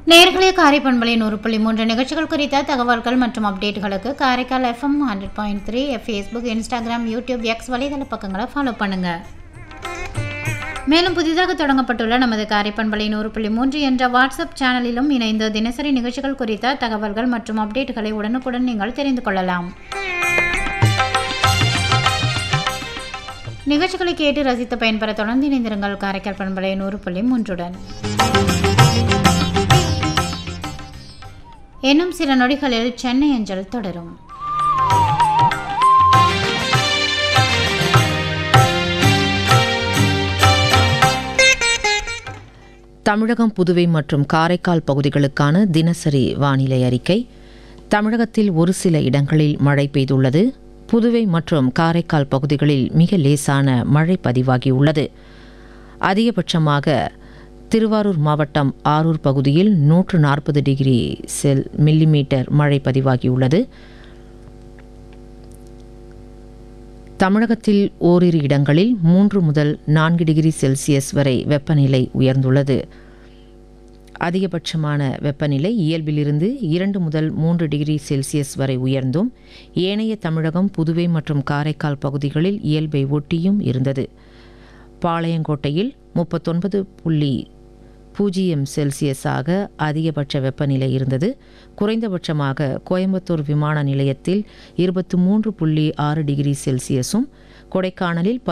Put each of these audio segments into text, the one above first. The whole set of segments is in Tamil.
நேயர்களே, காரைப்பண்பலை 100.3 நிகழ்ச்சிகள் குறித்த தகவல்கள் மற்றும் அப்டேட்டுகளுக்கு Karaikal FM 100.3 Facebook, Instagram, YouTube, X வலைதள பக்கங்களை ஃபாலோ பண்ணுங்க. மேலும் புதிதாக தொடங்கப்பட்டுள்ள நமது காரைப்பண்பலை 100.3 என்ற வாட்ஸ்அப் சேனலிலும் இணைந்து தினசரி நிகழ்ச்சிகள் குறித்த தகவல்கள் மற்றும் அப்டேட்டுகளை உடனுக்குடன் நீங்கள் தெரிந்து கொள்ளலாம். நிகழ்ச்சிகளை கேட்டு ரசித்து பயன்பெற தொடர்ந்து இணைந்திருங்கள் காரைக்கால் பண்பலை 100.3உடன். இன்னும் சில நொடிகளில் சென்னை அஞ்சல் தொடரும். தமிழகம், புதுவை மற்றும் காரைக்கால் பகுதிகளுக்கான தினசரி வானிலை அறிக்கை. தமிழகத்தில் ஒரு சில இடங்களில் மழை பெய்துள்ளது. புதுவை மற்றும் காரைக்கால் பகுதிகளில் மிக லேசான மழை பதிவாகியுள்ளது. அதிகபட்சமாக திருவாரூர் மாவட்டம் ஆரூர் பகுதியில் 140 டிகிரி மில்லிமீட்டர் மழை பதிவாகியுள்ளது. தமிழகத்தில் ஓரிரு இடங்களில் 3 முதல் 4 டிகிரி செல்சியஸ் வரை வெப்பநிலை உயர்ந்துள்ளது. அதிகபட்சமான வெப்பநிலை இயல்பிலிருந்து 2 முதல் 3 டிகிரி செல்சியஸ் வரை உயர்ந்தும் ஏனைய தமிழகம், புதுவை மற்றும் காரைக்கால் பகுதிகளில் இயல்பை ஒட்டியும் இருந்தது. பாளையங்கோட்டையில் 39.0 செல்சியஸாக அதிகபட்ச வெப்பநிலை இருந்தது. குறைந்தபட்சமாக கோயம்புத்தூர் விமான நிலையத்தில் 23.6 டிகிரி செல்சியஸும், கொடைக்கானலில்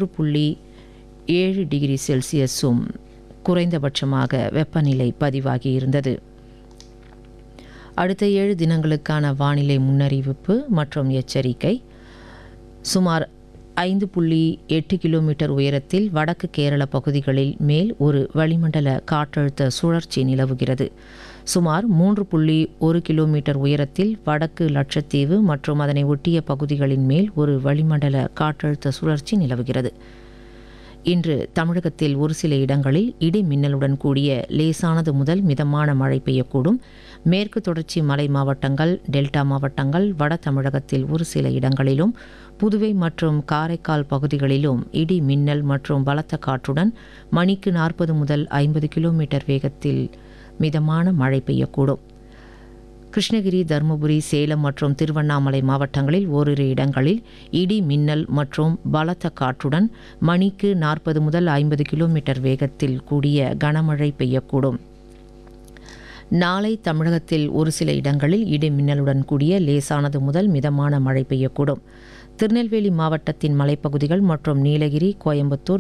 11.7 டிகிரி செல்சியஸும் குறைந்தபட்சமாக வெப்பநிலை பதிவாகியிருந்தது. அடுத்த 7 தினங்களுக்கான வானிலை முன்னறிவிப்பு மற்றும் எச்சரிக்கை. சுமார் 5.8 கிலோமீட்டர் உயரத்தில் வடக்கு கேரள பகுதிகளில் மேல் ஒரு வளிமண்டல காற்றழுத்த சுழற்சி நிலவுகிறது. சுமார் 3.1 கிலோமீட்டர் உயரத்தில் வடக்கு லட்சத்தீவு மற்றும் அதனை ஒட்டிய பகுதிகளின் மேல் ஒரு வளிமண்டல காற்றழுத்த சுழற்சி நிலவுகிறது. இன்று தமிழகத்தில் ஒரு சில இடங்களில் இடி மின்னலுடன் கூடிய லேசானது முதல் மிதமான மழை பெய்யக்கூடும். மேற்கு தொடர்ச்சி மலை மாவட்டங்கள், டெல்டா மாவட்டங்கள், வட தமிழகத்தில் ஒரு சில இடங்களிலும், புதுவை மற்றும் காரைக்கால் பகுதிகளிலும் இடி மின்னல் மற்றும் பலத்த காற்றுடன் மணிக்கு 40 முதல் 50 கிலோமீட்டர் வேகத்தில் மிதமான மழை பெய்யக்கூடும். கிருஷ்ணகிரி, தருமபுரி, சேலம் மற்றும் திருவண்ணாமலை மாவட்டங்களில் ஓரிரு இடங்களில் இடி மின்னல் மற்றும் பலத்த காற்றுடன் மணிக்கு 40 முதல் 50 கிலோமீட்டர் வேகத்தில் கூடிய கனமழை பெய்யக்கூடும். நாளை தமிழகத்தில் ஒரு சில இடங்களில் இடி மின்னலுடன் கூடிய லேசானது முதல் மிதமான மழை பெய்யக்கூடும். திருநெல்வேலி மாவட்டத்தின் மலைப்பகுதிகள் மற்றும் நீலகிரி, கோயம்புத்தூர்,